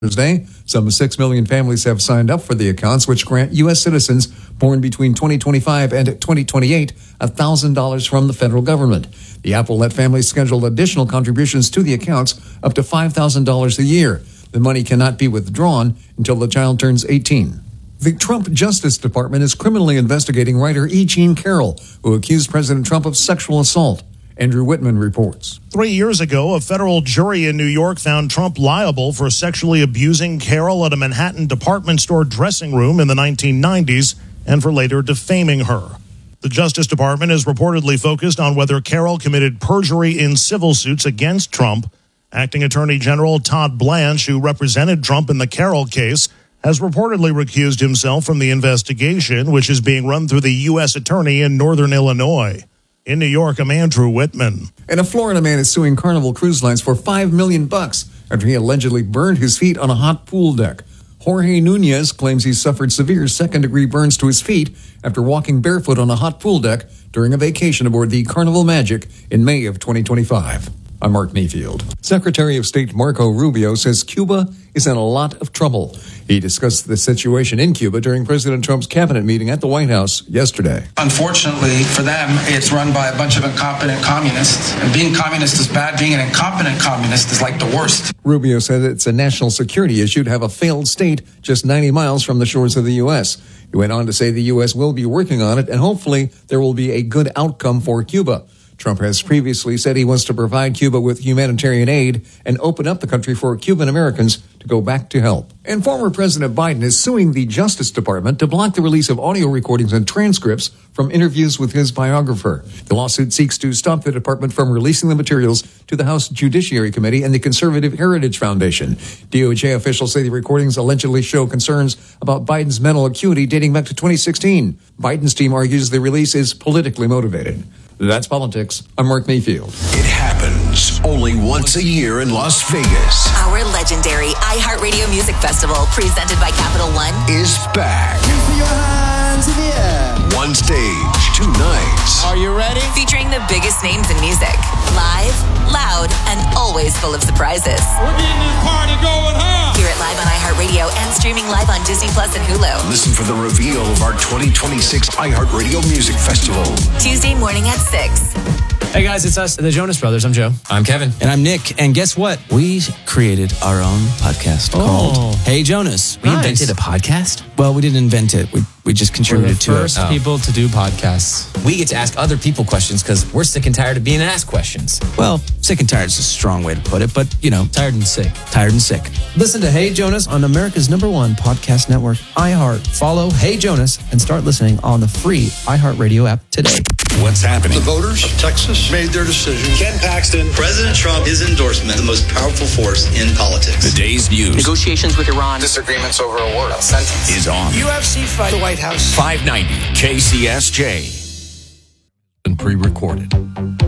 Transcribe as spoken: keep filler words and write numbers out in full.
Thursday, some six million families have signed up for the accounts, which grant U S citizens born between twenty twenty-five and twenty twenty-eight one thousand dollars from the federal government. The app will let families schedule additional contributions to the accounts up to five thousand dollars a year. The money cannot be withdrawn until the child turns eighteen. The Trump Justice Department is criminally investigating writer E. Jean Carroll, who accused President Trump of sexual assault. Andrew Whitman reports. Three years ago, a federal jury in New York found Trump liable for sexually abusing Carroll at a Manhattan department store dressing room in the nineteen nineties and for later defaming her. The Justice Department is reportedly focused on whether Carroll committed perjury in civil suits against Trump. Acting Attorney General Todd Blanche, who represented Trump in the Carroll case, has reportedly recused himself from the investigation, which is being run through the U S attorney in northern Illinois. In New York, I'm Andrew Whitman. And a Florida man is suing Carnival Cruise Lines for five million bucks after he allegedly burned his feet on a hot pool deck. Jorge Nunez claims he suffered severe second-degree burns to his feet after walking barefoot on a hot pool deck during a vacation aboard the Carnival Magic in May of twenty twenty-five. I'm Mark Mayfield. Secretary of State Marco Rubio says Cuba is in a lot of trouble. He discussed the situation in Cuba during President Trump's cabinet meeting at the White House yesterday. Unfortunately for them, it's run by a bunch of incompetent communists. And being communist is bad. Being an incompetent communist is like the worst. Rubio said it's a national security issue to have a failed state just ninety miles from the shores of the U S. He went on to say the U S will be working on it, and hopefully there will be a good outcome for Cuba. Trump has previously said he wants to provide Cuba with humanitarian aid and open up the country for Cuban Americans to go back to help. And former President Biden is suing the Justice Department to block the release of audio recordings and transcripts from interviews with his biographer. The lawsuit seeks to stop the department from releasing the materials to the House Judiciary Committee and the Conservative Heritage Foundation. D O J officials say the recordings allegedly show concerns about Biden's mental acuity dating back to twenty sixteen. Biden's team argues the release is politically motivated. That's politics. I'm Mark Mayfield. It happens only once a year in Las Vegas. Our legendary iHeartRadio Music Festival, presented by Capital One, is back. Keep your hands in the air. One stage, two nights. Are you ready? Featuring the biggest names in music. Live, loud, and always full of surprises. We're getting this party going hard. Hear it live on iHeartRadio and streaming live on Disney Plus and Hulu. Listen for the reveal of our twenty twenty-six iHeartRadio Music Festival. Tuesday morning at six. Hey guys, it's us, the Jonas Brothers. I'm Joe. I'm Kevin. And I'm Nick. And guess what? We created our own podcast Oh. called Hey Jonas. We Nice. invented a podcast. Well, we didn't invent it. We we just We're the contributed to first it. people to do podcasts. We get to ask other people questions because we're sick and tired of being asked questions. Well, sick and tired is a strong way to put it, but you know, Tired and sick. tired and sick. Listen to Hey Jonas on America's number one podcast network, iHeart. Follow Hey Jonas and start listening on the free iHeartRadio app today. What's happening? The voters of Texas made their decision. Ken Paxton, President Trump, his endorsement, the most powerful force in politics. The day's news Negotiations with Iran. Disagreements over a word, a sentence. is on. U F C fight. The White House. five ninety K C S J. And pre-recorded.